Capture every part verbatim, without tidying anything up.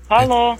Halo.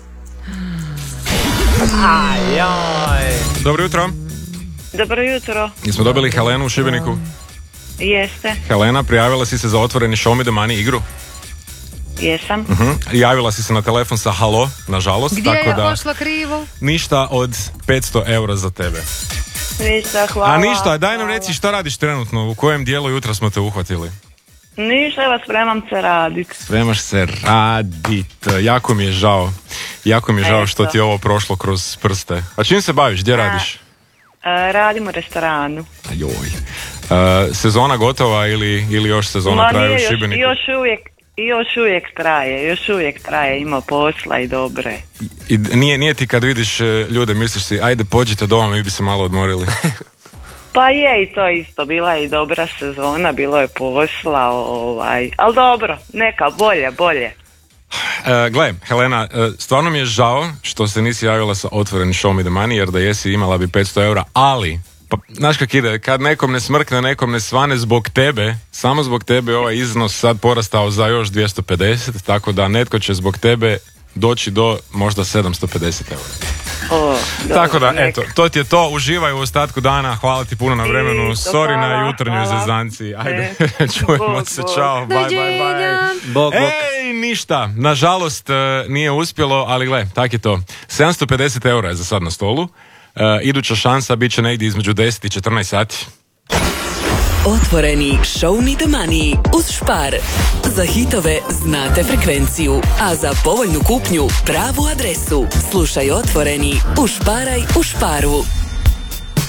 Ajaj. Dobro jutro. Dobro jutro. Jesmo dobili Helenu u Šibeniku? Jeste. Helena, prijavila si se za otvoreni Show Me the Money igru? Jesam. Uh-huh. Javila si se na telefon sa halo, nažalost. Gdje tako je da pošlo krivo? ništa od petsto eura za tebe. Ništa, hvala. A ništa, daj nam hvala. reci šta radiš trenutno, u kojem dijelu jutra smo te uhvatili? Ništa, evo spremam se radit. Spremaš se radit, jako mi je žao. Jako mi je žao Eto. što ti je ovo prošlo kroz prste. A čim se baviš, gdje radiš? E, radim u restoranu. Joj. Uh, sezona gotova ili, ili još sezona Ma traje u nije, još, Šibeniku? još uvijek još uvijek traje, još uvijek traje, ima posla i dobre. I nije, nije ti kad vidiš e, ljude, misliš si, ajde pođite doma, mi bi se malo odmorili. Pa je i to isto, bila je i dobra sezona, bilo je posla, ovaj, ali dobro, neka, bolje, bolje. E, gle, Helena, e, stvarno mi je žao što se nisi javila sa otvoreni Show Me the Money, jer da jesi imala bi petsto eura, ali, pa, znaš kak ide, kad nekom ne smrkne, nekom ne svane zbog tebe, samo zbog tebe ovaj iznos sad porastao za još dvjesto pedeset, tako da netko će zbog tebe doći do možda sedamsto pedeset eura. O, dobro, Tako da, neka. eto, to ti je to, uživaj u ostatku dana, hvala ti puno na vremenu, Isto, sorry hvala, na jutarnjoj hvala. zezanci, ajde, E, čujemo bog, se, bog. čao, bye, bye, bye. Bog, bog. Ej, ništa, nažalost e, nije uspjelo, ali gle, tak je to. sedamsto pedeset eura je za sad na stolu, e, iduća šansa bit će negdje između deset i četrnaest sati. Otvoreni Show Me the Money uz Spar. Za hitove znate frekvenciju, a za povoljnu kupnju pravu adresu. Slušaj Otvoreni, ušparaj u Sparu.